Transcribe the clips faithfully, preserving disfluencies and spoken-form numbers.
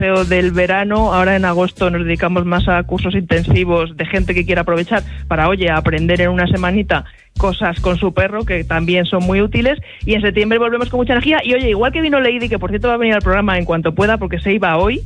pero del verano, ahora en agosto nos dedicamos más a cursos intensivos de gente que quiera aprovechar para, oye, aprender en una semanita cosas con su perro que también son muy útiles, y en septiembre volvemos con mucha energía. Y oye, igual que vino Lady, que por cierto va a venir al programa en cuanto pueda porque se iba hoy,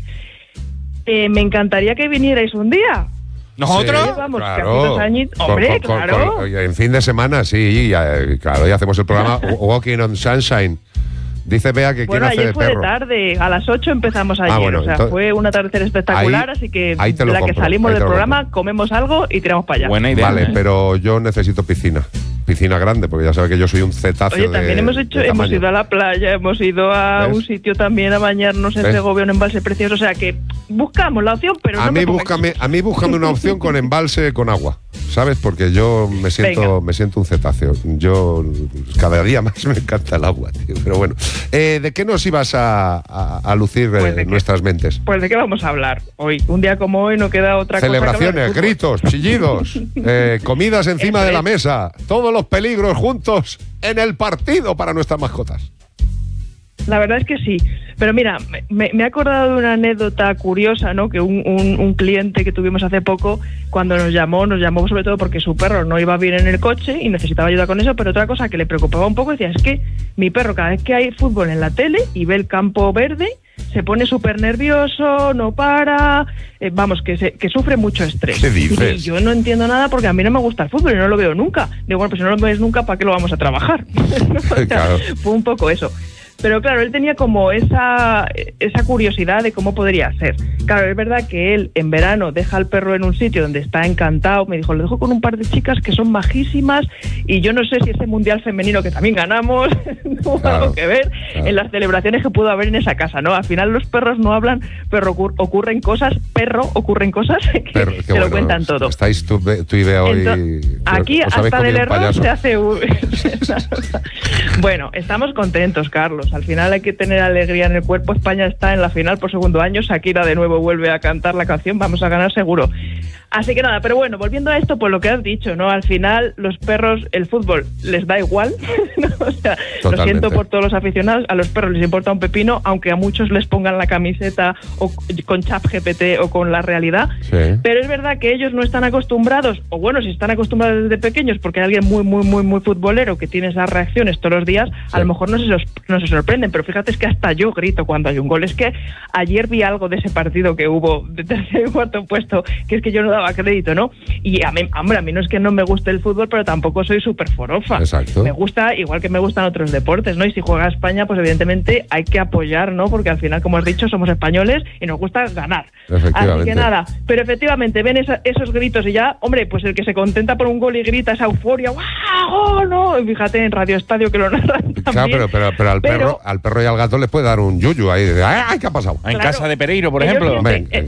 eh, me encantaría que vinierais un día. ¿Nosotros? Sí, vamos, claro. Añitos. Hombre, con, con, claro. Con, con, en fin de semana, sí, ya, claro, ya hacemos el programa Walking on Sunshine. Dice Bea que bueno, quiere hacer de fue perro. De tarde, a las ocho empezamos ayer, ah, bueno, o sea, entonces, fue un atardecer espectacular, ahí, así que ahí de la compro, que salimos del programa, compro. comemos algo y tiramos para allá. Buena idea. Vale, ¿eh? pero yo necesito piscina. Piscina grande, porque ya sabes que yo soy un cetáceo. Oye, también de, hemos hecho, de hemos tamaño. ido a la playa, hemos ido a ¿Ves? un sitio también a bañarnos en ¿Ves? Segovia, un embalse precioso, o sea que buscamos la opción, pero A no mí me pongáis- búscame, a mí búscame una opción con embalse con agua, ¿sabes? Porque yo me siento, Venga. me siento un cetáceo. Yo cada día más me encanta el agua, tío. Pero bueno, eh, ¿de qué nos ibas a, a, a lucir Pues eh, de qué. nuestras mentes? Pues de qué vamos a hablar hoy. Un día como hoy no queda otra cosa que hablar de Celebraciones, fútbol. gritos, chillidos, eh, comidas encima Eso de la es. mesa, todos los peligros juntos en el partido para nuestras mascotas. La verdad es que sí. Pero mira, me, me he acordado de una anécdota curiosa, ¿no? Que un, un, un cliente que tuvimos hace poco, cuando nos llamó, nos llamó sobre todo porque su perro no iba bien en el coche y necesitaba ayuda con eso, pero otra cosa que le preocupaba un poco, decía, es que mi perro cada vez que hay fútbol en la tele y ve el campo verde, se pone súper nervioso, no para, eh, vamos, que, se, que sufre mucho estrés. ¿Qué dices? Y yo no entiendo nada porque a mí no me gusta el fútbol y no lo veo nunca. Digo, bueno, pues si no lo ves nunca, ¿para qué lo vamos a trabajar? O sea, Claro. fue un poco eso. Pero claro, él tenía como esa, esa curiosidad de cómo podría ser. Claro, es verdad que él en verano deja al perro en un sitio donde está encantado. Me dijo, lo dejo con un par de chicas que son majísimas y yo no sé si ese mundial femenino que también ganamos tuvo Claro, algo que ver claro. en las celebraciones que pudo haber en esa casa, ¿no? Al final los perros no hablan, pero ocur- ocurren cosas, perro, ocurren cosas que Pero, qué se lo bueno, cuentan todo. Estáis tú, tú y Bea hoy. Entonces, aquí os habéis hasta del comido un error payaso. se hace un... Bueno, estamos contentos, Carlos. Al final hay que tener alegría en el cuerpo. España está en la final por segundo año. Shakira de nuevo vuelve a cantar la canción. Vamos a ganar seguro. Así que nada, pero bueno, volviendo a esto, pues lo que has dicho, ¿no? Al final los perros, el fútbol les da igual, ¿no? O sea, lo Totalmente. siento por todos los aficionados, a los perros les importa un pepino, aunque a muchos les pongan la camiseta o con ChatGPT o con la realidad. Sí. Pero es verdad que ellos no están acostumbrados, o bueno, si están acostumbrados desde pequeños, porque hay alguien muy, muy, muy, muy futbolero que tiene esas reacciones todos los días, Sí. a lo mejor no se, sos- no se sorprenden, pero fíjate, es que hasta yo grito cuando hay un gol. Es que ayer vi algo de ese partido que hubo de tercer y cuarto puesto, que es que yo no daba crédito, ¿no? Y a mí, hombre, a mí no es que no me guste el fútbol, pero tampoco soy súper forofa. Exacto. Me gusta, igual que me gustan otros deportes, ¿no? Y si juega España, pues evidentemente hay que apoyar, ¿no? Porque al final, como has dicho, somos españoles y nos gusta ganar. Efectivamente. Así que nada, pero efectivamente ven esa- esos gritos y ya, hombre, pues el que se contenta por un gol y grita esa euforia, ¡guau! ¡Oh, no! Y fíjate en Radio Estadio que lo narran también. Claro, pero, pero, pero, al Pero- perro, al perro y al gato les puede dar un yuyu ahí. De, ¡ay, qué ha pasado! En Claro. casa de Pereiro, por Ellos ejemplo. sienten- Ven. eh,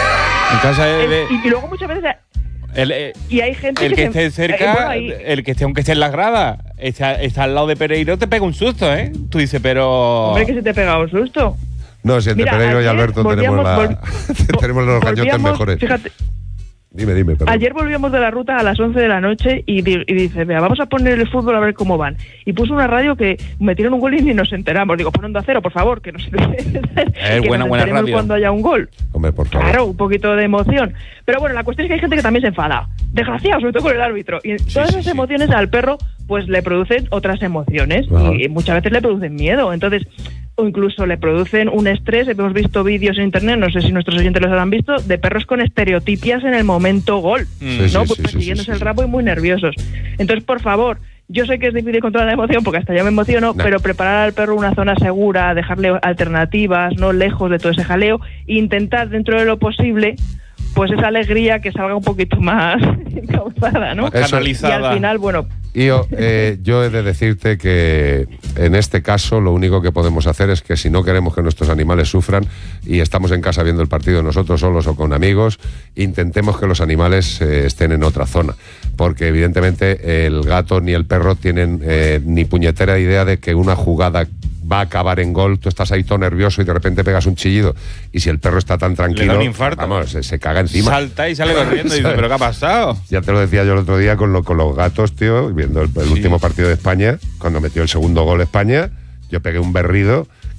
En casa de... eh, de- y, y luego muchas veces el, eh, y hay gente el que se- esté eh, bueno, cerca, ahí- el que esté, aunque esté en las gradas, está, está al lado de Pereiro, te pega un susto, ¿eh? Tú dices, pero... hombre, que se te pega un susto. No, si entre Mira, Pereiro y ayer Alberto tenemos, volvíamos- la, vol- tenemos los gañotes volvíamos- mejores. Fíjate, Dime, dime, perdón. ayer volvíamos de la ruta a las once de la noche y, di- y dice, vea, vamos a poner el fútbol a ver cómo van. Y puso una radio que metieron un gol y ni nos enteramos. Digo, pon Onda Cero, por favor, que nos, que buena, nos buena enteremos radio. cuando haya un gol. Hombre, por favor. Claro, un poquito de emoción. Pero bueno, la cuestión es que hay gente que también se enfada. Desgraciado, sobre todo con el árbitro. Y todas sí, esas sí. emociones al perro, pues le producen otras emociones. Ajá. Y muchas veces le producen miedo. Entonces, o incluso le producen un estrés. Hemos visto vídeos en internet, no sé si nuestros oyentes los habrán visto, de perros con estereotipias en el momento gol. Sí, ¿no? sí, Pues sí, sí, persiguiéndose sí, el sí. rabo y muy nerviosos. Entonces, por favor, yo sé que es difícil controlar la emoción porque hasta yo me emociono, No. pero preparar al perro una zona segura, dejarle alternativas, no lejos de todo ese jaleo, e intentar dentro de lo posible, pues esa alegría que salga un poquito más encauzada, ¿no? Más Eso- Y canalizada. al final, bueno, Yo, eh, yo he de decirte que en este caso lo único que podemos hacer es que si no queremos que nuestros animales sufran y estamos en casa viendo el partido nosotros solos o con amigos, intentemos que los animales eh, estén en otra zona. Porque evidentemente el gato ni el perro tienen eh, ni puñetera idea de que una jugada va a acabar en gol, tú estás ahí todo nervioso y de repente pegas un chillido y si el perro está tan tranquilo, Le da un infarto. vamos, se, se caga encima. Salta y sale corriendo y dice, ¿pero qué ha pasado? Ya te lo decía yo el otro día con, lo, con los gatos, tío, viendo el, el Sí. último partido de España, cuando metió el segundo gol España, yo pegué un berrido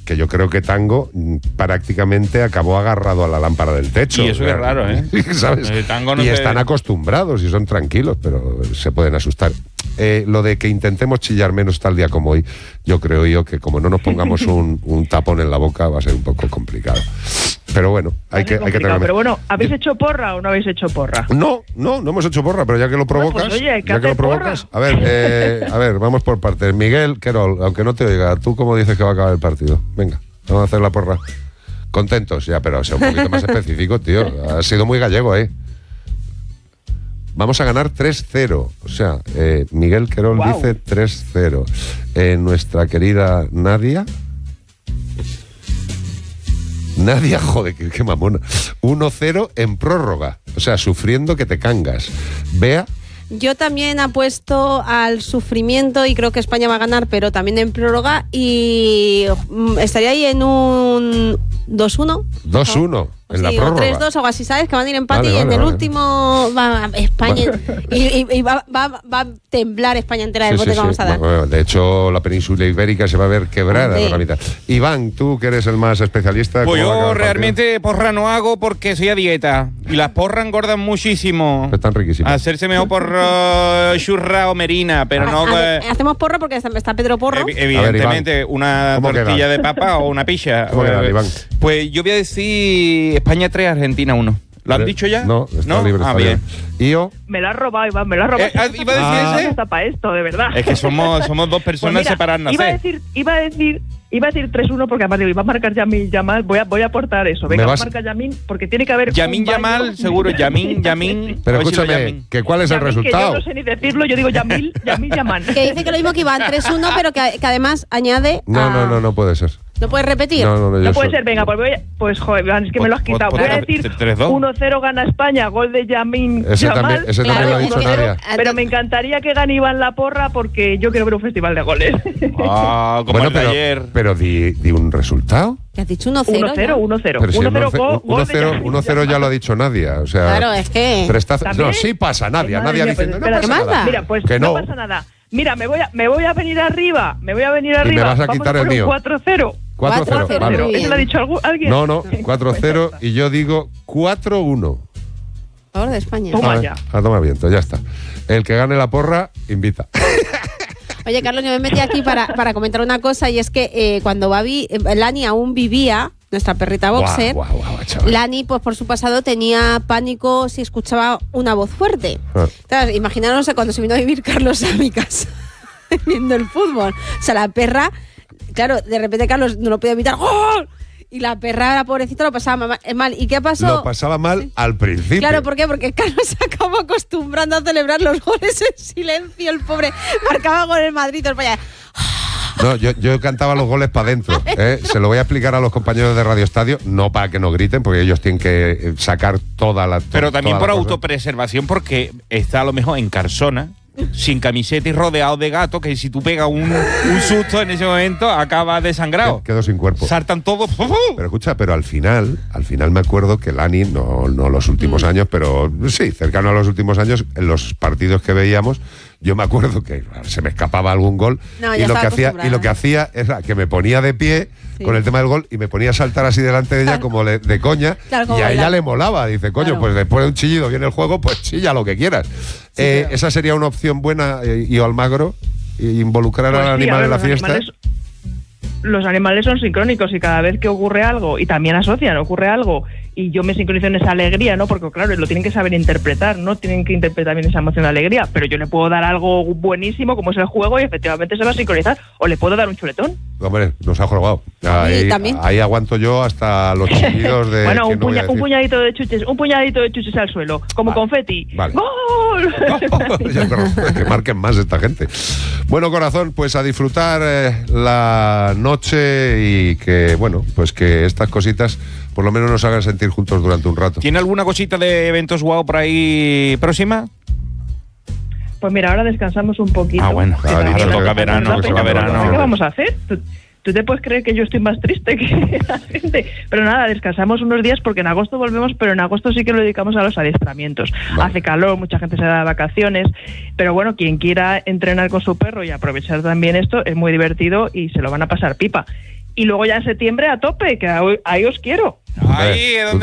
que yo creo que Tango mm, prácticamente acabó agarrado a la lámpara del techo. Y eso o sea, es raro, ¿eh? ¿sabes? El Tango no y se- están acostumbrados y son tranquilos, pero se pueden asustar. Eh, lo de que intentemos chillar menos tal día como hoy, yo creo yo que como no nos pongamos un, un tapón en la boca va a ser un poco complicado. Pero bueno, hay que, hay que tener... Pero bueno, ¿habéis hecho porra o no habéis hecho porra? No, no, no hemos hecho porra, pero ya que lo provocas, pues oye, hay que ya que lo hacer provocas, porra. a ver, eh, a ver, vamos por partes. Miguel Querol, aunque no te oiga, ¿tú cómo dices que va a acabar el partido? Venga, vamos a hacer la porra. Contentos, ya, pero sea un poquito más específico, tío. Ha sido muy gallego, ¿eh? Vamos a ganar tres cero. O sea, eh, Miguel Querol Guau. dice tres cero. Eh, nuestra querida Nadia. Nadia, joder, qué, qué mamona. uno cero en prórroga. O sea, sufriendo que te cangas. Bea. Yo también apuesto al sufrimiento y creo que España va a ganar, pero también en prórroga. Y mm, estaría ahí en un dos uno. dos uno en la Sí, prórroga. o tres dos o algo así, ¿sabes? Que van a ir empate Vale, y en vale, el vale. último va España y, y- y va, va- va a temblar España entera del Sí, bote sí, que vamos sí. a dar. Bueno, de hecho, la península ibérica se va a ver quebrada Hombre. por la mitad. Iván, tú que eres el más especialista. Pues ¿cómo va a yo acabar el realmente porra no hago porque soy a dieta. Y las porras engordan muchísimo. partido? Están riquísimos. Hacerse mejor por uh, churra o merina, pero no... Ha- eh, ha- hacemos porro porque está, está Pedro Porro. evi- evidentemente, una ¿cómo tortilla quedan? de papa o una pizza. ¿Cómo quedan, Eh, Iván? Pues yo voy a decir España tres, Argentina uno. ¿Lo han Eh, dicho ya? No, está libre, Ah, está bien. libre. ¿Io? Me la has robado, Iván, me la has robado. Eh, ah, ¿iba a decir Ah. ese? Está para esto, de verdad. Es que somos, somos dos Pues personas mira, separadas iba a nacer. decir, iba a decir, iba a decir tres uno porque además digo, iba a marcar Yamin Yamal, voy a, voy a aportar eso. Venga, ¿Me va a vas- marcar Yamin porque tiene que haber Yamin un baño. Yamal, seguro, Yamin, Yamin. Pero A ver si lo escúchame, Yamin. que ¿cuál es el Yamin, que resultado? yo no sé ni decirlo, yo digo Yamil, Yamin Yaman. Que dice que lo mismo que Iván, tres uno, pero que, que además añade. No, a- no, no, no puede ser. ¿No puedes repetir? No, no, no, yo No puede soy- ser, venga, pues voy a, pues joder, Iván, es que me lo has Pues- quitado. pues- Voy a pues- decir tres dos. uno cero gana España, gol de Yamin Ese Yamal. también, ese también lo ha dicho porque- Nadia. Pero me encantaría que gane Iván la porra porque yo quiero ver un festival de goles. Ah, como Bueno, el de pero, ayer. pero di, di un resultado. ¿Te has dicho uno cero? uno cero, uno cero. Pero si uno el cero, uno cero gol, gol de Yamin uno cero ya Yamal. lo ha dicho Nadia. O sea, Claro, es que. prestazo- ¿También? no, sí pasa, Nadia. Madre Nadia mía, pues diciendo, no espera, pasa ¿qué más nada. da? Mira, pues que no. no. pasa nada. Mira, me voy a, me voy a venir arriba. Me voy a venir me arriba. vas a Vamos quitar por el un mío. cuatro cero. cuatro cero, cuatro cero, vale. muy bien. ¿Eso lo ha dicho algu- alguien? No, no, Venga, cuatro pues cero ya está. y yo digo cuatro uno. A favor de España. Toma A ver, ya. a tomar viento, ya está. El que gane la porra, invita. Oye, Carlos, yo me metí aquí para, para comentar una cosa y es que eh, cuando Babi, eh, Lani aún vivía, nuestra perrita boxer, Guau, guau, guau, chaval. Lani, pues por su pasado tenía pánico si escuchaba una voz fuerte. Ah. Claro, imaginaros cuando se vino a vivir Carlos a mi casa viendo el fútbol. O sea, la perra, claro, de repente Carlos no lo podía evitar. ¡Gol! Y la perra, la pobrecita, lo pasaba ma- mal. ¿Y qué pasó? Lo pasaba mal al principio. Claro, ¿por qué? Porque Carlos se acabó acostumbrando a celebrar los goles en silencio. El pobre marcaba gol en Madrid. todo España. No, yo, yo cantaba los goles para adentro. ¿eh? Se lo voy a explicar a los compañeros de Radio Estadio, no para que no griten, porque ellos tienen que eh, sacar toda la. to- Pero también toda por la cosa. autopreservación, porque está a lo mejor en Carsona, sin camiseta y rodeado de gatos, que si tú pegas un, un susto en ese momento, acaba desangrado. Quedó sin cuerpo. Saltan todos. Pero escucha, pero al final, al final me acuerdo que Lani, no, no los últimos Mm. años, pero sí, cercano a los últimos años, en los partidos que veíamos, yo me acuerdo que se me escapaba algún gol No, y, ya lo que estaba hacía, y acostumbrada. lo que hacía era que me ponía de pie Sí. con el tema del gol y me ponía a saltar así delante de ella como le- de coña, Claro, como y a ella bailando. le molaba. Dice, coño, Claro. pues después de un chillido viene el juego, pues chilla lo que quieras. Eh, pero- Esa sería una opción buena, eh, y Almagro, eh, involucrar Pues al sí, a animal ver, en la los fiesta. animales- Los animales son sincrónicos y cada vez que ocurre algo, y también asocian, ocurre algo, y yo me sincronizo en esa alegría, ¿no? Porque claro, lo tienen que saber interpretar, ¿no? Tienen que interpretar bien esa emoción de alegría, pero yo le puedo dar algo buenísimo como es el juego y efectivamente se va a sincronizar, o le puedo dar un chuletón. Hombre, nos ha jorobado. Ahí, también. ahí aguanto yo hasta los chillidos de. bueno, que un, no voy a puña- un decir. puñadito de chuches, un puñadito de chuches al suelo, como Vale. confeti. Vale. ¡Gol! Ya, pero que marquen más esta gente. Bueno, corazón, pues a disfrutar eh, la noche y que, bueno, pues que estas cositas por lo menos nos hagan sentir juntos durante un rato. ¿Tiene alguna cosita de eventos guau por ahí próxima? Pues mira, ahora descansamos un poquito. Ah, bueno, Que ahora también toca nos- verano, nos da toca pena, pero verano. ¿qué vamos a hacer? ¿Tú, tú te puedes creer que yo estoy más triste que la gente. Pero nada, descansamos unos días porque en agosto volvemos, pero en agosto sí que lo dedicamos a los adiestramientos. Vale. Hace calor, mucha gente se da de vacaciones, pero bueno, quien quiera entrenar con su perro y aprovechar también esto es muy divertido y se lo van a pasar pipa. y luego ya en septiembre a tope, que ahí, ahí os quiero. Ahí es donde